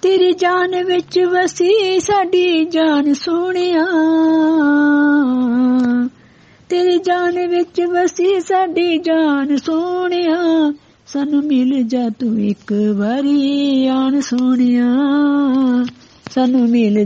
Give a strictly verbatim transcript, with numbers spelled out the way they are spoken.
तेरी जान विच वसी साडी जान सोहणिया, तेरी जान विच वसी साडी जान सोहणिया, सानू मिल जा तू एक वारी आन सोहणिया, सानू मिल